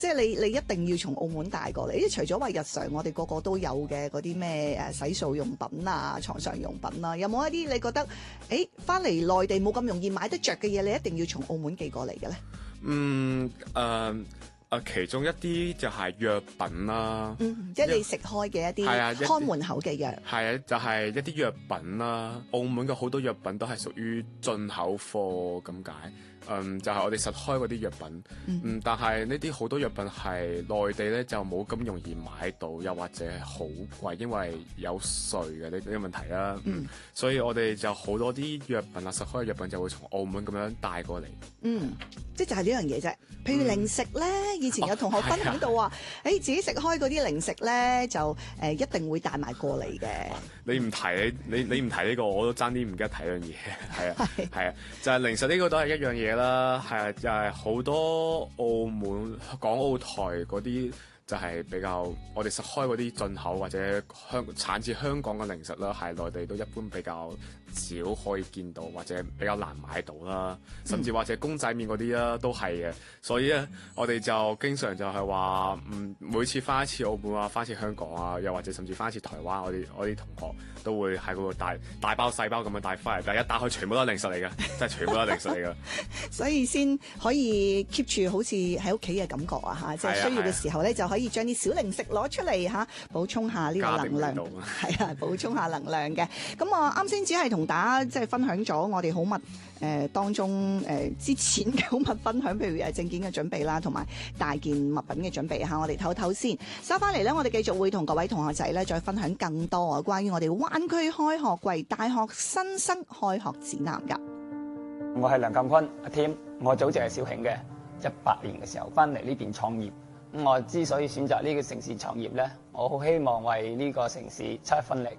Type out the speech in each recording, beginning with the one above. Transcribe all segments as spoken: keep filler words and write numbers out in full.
即係你你一定要從澳門帶過嚟，因為除咗話日常我哋個個都有嘅嗰啲咩誒洗漱用品啊、床上用品啊，有冇一啲你覺得誒翻嚟內地冇咁容易買得着嘅嘢，你一定要從澳門寄過嚟嘅咧？ 嗯誒。呃誒其中一啲就係藥品啦， 嗯，即係你食開嘅一啲看門口嘅藥， 係啊，就係、是、一啲藥品啦。澳門嘅好多藥品都係屬於進口貨咁解，嗯，就係、是、我哋實開嗰啲藥品，嗯，嗯但係呢啲好多藥品係內地咧就冇咁容易買到，又或者係好貴，因為有稅嘅呢啲問題啦，嗯，所以我哋就好多啲藥品啊，實開嘅藥品就會從澳門咁樣帶過嚟， 嗯，即係就係呢樣嘢啫。譬如零食咧。嗯以前有同學分享到話，誒、哦哎、自己食開嗰啲零食咧，就誒、呃、一定會帶埋過嚟嘅。 你唔提你你唔提呢、呢個，我都爭啲唔記得提樣嘢。係啊，係啊，就係、是、零食呢個都係一樣嘢啦。係啊，就係、是、好多澳門、港澳台嗰啲。就係比較我哋食開嗰啲進口或者香產自香港嘅零食啦，係內地都一般比較少可以見到，或者比較難買到啦。甚至或者公仔麵嗰啲啦，都係嘅。所以咧，我哋就經常就係話，嗯，每次翻一次澳門啊，翻一次香港啊，又或者甚至翻一次台灣，我哋我啲同學都會喺嗰度帶大包細包咁樣帶翻嚟，但係一打開全部都係零食嚟嘅，真係全部都係零食嚟嘅。所以先可以 keep 住好似喺屋企嘅感覺啊嚇，即係需要嘅時候咧就可以。可以將啲小零食攞出嚟嚇，補充下呢個能量，係啊，補充下能量嘅。咁啊，啱先只係同大家即係分享咗我哋好密誒、呃、當中誒、呃、之前嘅好密分享，譬如誒證件嘅準備啦，同埋大件物品嘅準備嚇。我哋唞唞先，收翻嚟咧，我哋繼續會同各位同學仔咧再分享更多啊關於我哋灣區開學季大學新生開學指南㗎。 我係梁鑑坤阿添，我祖籍係肇慶嘅，一八年嘅時候翻嚟呢邊創業。我之所以選擇呢個城市創業咧，我好希望為呢個城市出一分力。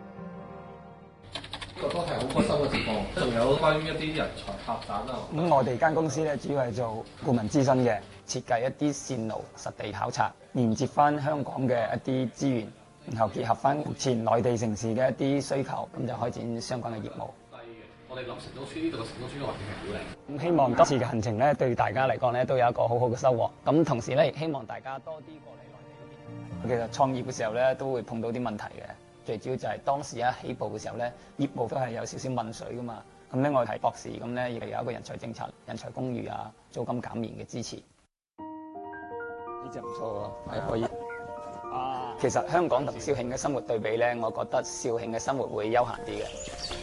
呢個都係好開心嘅情況。仲有關於一啲人才發展啊。 咁我哋間公司咧主要係做顧問諮詢嘅，設計一啲線路實地考察，連接翻香港嘅一啲資源，然後結合翻目前內地城市嘅一啲需求，咁就開展相關嘅業務。 我哋諗城中村呢度嘅城中村環境係好靚。 咁希望今次嘅行程咧，對大家嚟講咧，都有一個好好嘅收穫。咁同時咧，亦希望大家多啲過嚟內地嗰邊。其實創業嘅時候咧，都會碰到啲問題嘅。最主要就係當時一起步嘅時候咧，業務都係有少少問水噶嘛。咁咧，我係博士，咁咧亦係有一個人才政策、人才公寓啊、租金減免嘅支持。呢隻唔錯喎，係可以。啊，其實香港同肇慶嘅生活對比咧，我覺得肇慶嘅生活會悠閒啲嘅。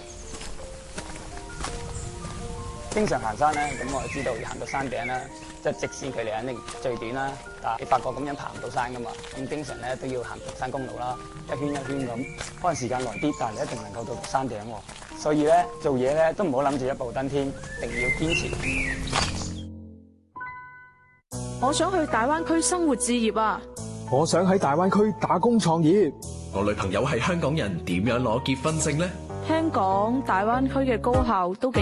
經常行山咧，咁我就知道要行到山頂啦，即係直線距離肯定最短啦。但係你發覺咁樣爬唔到山噶嘛，咁經常咧都要行獨山公路啦，一圈一圈咁，可能時間耐啲，但係你一定能夠到山頂喎。所以咧做嘢咧都唔好諗住一步登天，一定要堅持。 我想去大灣區生活置業啊！ 我想喺大灣區打工創業。 我女朋友係香港人，點樣攞結婚證呢？ 聽講大灣區嘅高校都幾